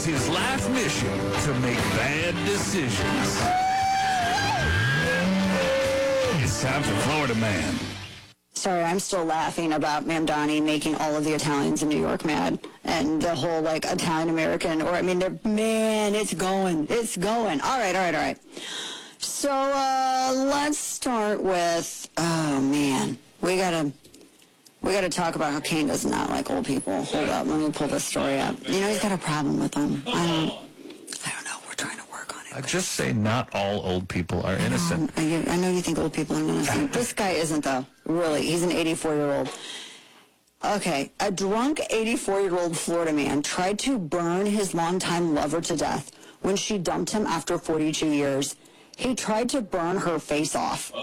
his life mission to make bad decisions. It's time for Florida Man. Sorry, I'm still laughing about Mamdani making all of the Italians in New York mad. And the whole, Italian-American, it's going. It's going. All right. So, let's start with, we gotta talk about how Kane does not like old people. Hold up, let me pull this story up. He's got a problem with them. I don't know, we're trying to work on it. I just say not all old people are innocent. I know you think old people are innocent. This guy isn't, though. Really, he's an 84-year-old. Okay, a drunk 84-year-old Florida man tried to burn his longtime lover to death when she dumped him after 42 years. He tried to burn her face off.